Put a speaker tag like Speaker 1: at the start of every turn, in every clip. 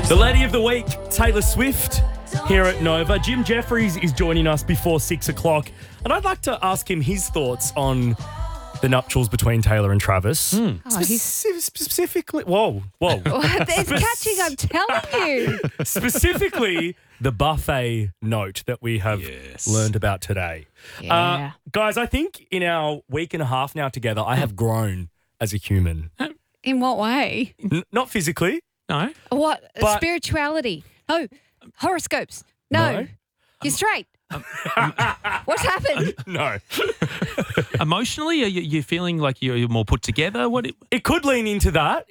Speaker 1: The lady of the week, Taylor Swift, here at Nova. Jim Jeffries is joining us before 6 o'clock, and I'd like to ask him his thoughts on the nuptials between Taylor and Travis. Specifically, whoa.
Speaker 2: It's catching, I'm telling you.
Speaker 1: Specifically, the buffet note that we have learned about today.
Speaker 2: Yeah.
Speaker 1: Guys, I think in our week and a half now together, I have grown as a human.
Speaker 2: In what way?
Speaker 1: Not physically.
Speaker 3: No.
Speaker 2: What?
Speaker 1: But-
Speaker 2: Spirituality? No. Horoscopes? No. You're straight. What's happened?
Speaker 1: No.
Speaker 3: Emotionally, are you feeling like you're more put together?
Speaker 1: It could lean into that.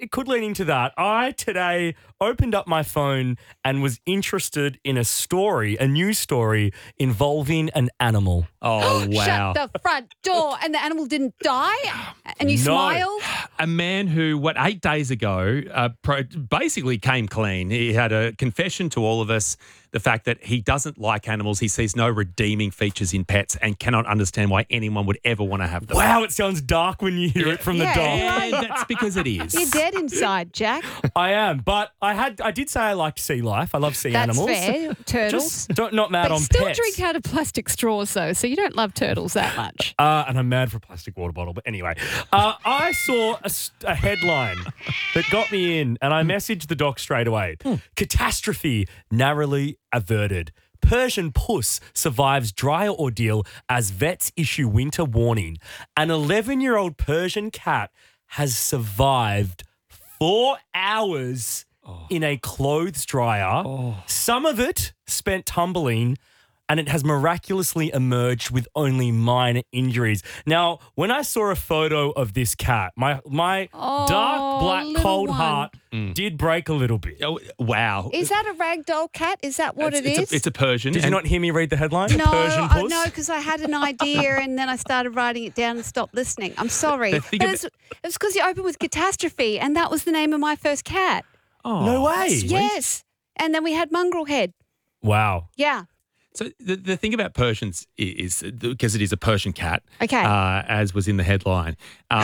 Speaker 1: I today opened up my phone and was interested in a news story involving an animal.
Speaker 3: Oh, wow.
Speaker 2: Shut the front door and the animal didn't die? And you
Speaker 1: No.
Speaker 2: smiled?
Speaker 3: A man who, 8 days ago, basically came clean. He had a confession to all of us, the fact that he doesn't like animals. He sees no redeeming features in pets and cannot understand why anyone would ever want to have them.
Speaker 1: Wow, it sounds dark when you hear it from the
Speaker 2: Yeah.
Speaker 1: dog.
Speaker 3: And that's because it is.
Speaker 2: You're dead inside, Jack.
Speaker 1: I am, but I did say I like sea life. I love sea
Speaker 2: That's
Speaker 1: animals.
Speaker 2: fair. Turtles.
Speaker 1: Just not mad
Speaker 2: But
Speaker 1: on
Speaker 2: you still
Speaker 1: pets.
Speaker 2: drink out of plastic straws, though, so you don't love turtles that much.
Speaker 1: And I'm mad for a plastic water bottle. But anyway, I saw a headline that got me in, and I messaged the doc straight away. Catastrophe narrowly averted. Persian puss survives dryer ordeal as vets issue winter warning. An 11-year-old Persian cat has survived 4 hours in a clothes dryer. Some of it spent tumbling, and it has miraculously emerged with only minor injuries. Now, when I saw a photo of this cat, my dark, black,
Speaker 2: little
Speaker 1: cold
Speaker 2: one.
Speaker 1: heart did break a little bit.
Speaker 3: Oh, wow.
Speaker 2: Is that a ragdoll cat? Is that what it is?
Speaker 3: It's a Persian.
Speaker 1: Did you not hear me read the headline?
Speaker 2: No,
Speaker 1: Persian puss?
Speaker 2: no, because I had an idea and then I started writing it down and stopped listening. I'm sorry.
Speaker 3: The
Speaker 2: But
Speaker 3: thing
Speaker 2: it's because you opened with catastrophe and that was the name of my first cat.
Speaker 1: No way.
Speaker 2: Yes. And then we had Mongrel Head.
Speaker 1: Wow.
Speaker 2: Yeah.
Speaker 3: So the thing about Persians is because it is a Persian cat,
Speaker 2: Okay.
Speaker 3: as was in the headline.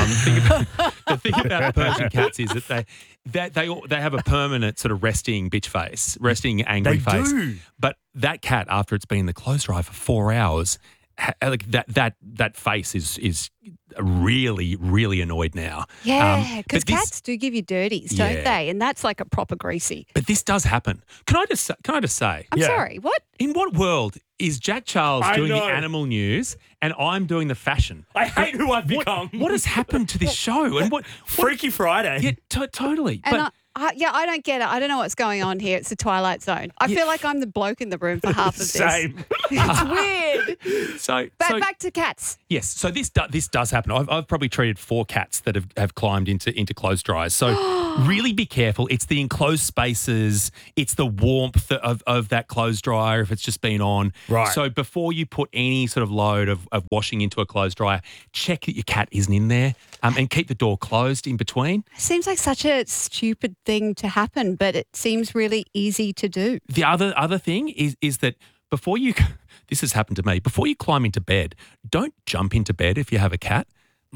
Speaker 3: The thing about Persian cats is that they have a permanent sort of resting bitch face, resting angry
Speaker 1: They
Speaker 3: face.
Speaker 1: do.
Speaker 3: But that cat, after it's been in the clothes dryer for 4 hours, like that face is really, really annoyed now.
Speaker 2: Yeah, because
Speaker 3: but this-
Speaker 2: cats do give you dirties, don't
Speaker 3: Yeah.
Speaker 2: they? And that's like a proper greasy.
Speaker 3: But this does happen. Can I just say?
Speaker 2: I'm
Speaker 1: Yeah.
Speaker 2: sorry, what?
Speaker 3: In what world is Jack Charles
Speaker 1: I
Speaker 3: doing
Speaker 1: know.
Speaker 3: the animal news and I'm doing the fashion?
Speaker 1: I hate who I've become.
Speaker 3: What has happened to this show? And what
Speaker 1: Freaky Friday.
Speaker 3: Yeah, totally.
Speaker 2: And
Speaker 3: But
Speaker 2: I don't get it. I don't know what's going on here. It's the Twilight Zone. I feel like I'm the bloke in the room for half of this.
Speaker 1: Same.
Speaker 2: It's weird.
Speaker 3: so
Speaker 2: Back to cats.
Speaker 3: yes. So this does happen. I've probably treated 4 cats that have climbed into clothes dryers. So really be careful. It's the enclosed spaces. It's the warmth of that clothes dryer if it's just been on.
Speaker 1: Right.
Speaker 3: So before you put any sort of load of washing into a clothes dryer, check that your cat isn't in there, and keep the door closed in between.
Speaker 2: It seems like such a stupid thing to happen, but it seems really easy to do.
Speaker 3: The other thing is that before you, this has happened to me, before you climb into bed, don't jump into bed if you have a cat.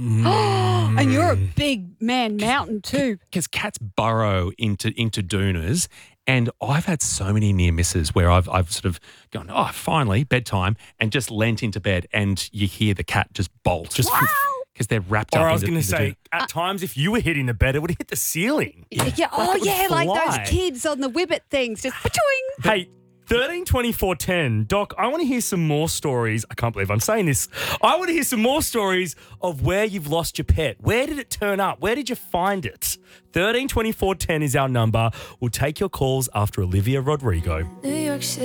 Speaker 2: And you're a big man mountain too.
Speaker 3: Because cats burrow into doonas, and I've had so many near misses where I've sort of gone, oh, finally bedtime, and just leant into bed, and you hear the cat just bolt, just because they're wrapped up.
Speaker 1: Or I was
Speaker 3: in
Speaker 1: going
Speaker 3: the
Speaker 1: to say, at times, if you were hitting the bed, it would hit the ceiling.
Speaker 2: Yeah. Oh,
Speaker 1: it would
Speaker 2: yeah, like
Speaker 1: fly.
Speaker 2: those kids on the Whibbit things, just pa-choing.
Speaker 1: Hey, 13 24 10. Doc, I want to hear some more stories. I can't believe I'm saying this. I want to hear some more stories of where you've lost your pet. Where did it turn up? Where did you find it? 13 24 10 is our number. We'll take your calls after Olivia Rodrigo.
Speaker 4: New York City.